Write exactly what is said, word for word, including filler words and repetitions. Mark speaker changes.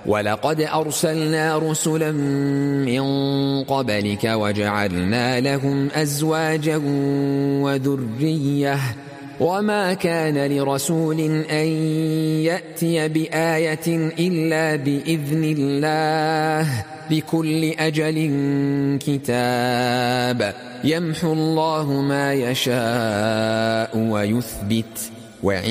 Speaker 1: ولقد أرسلنا رسلا من قبلك وجعلنا لهم أزواجا وذرية وما كان لرسول أن يأتي بآية إلا بإذن الله لكل أجل كتاب يمحو الله ما يشاء ويثبت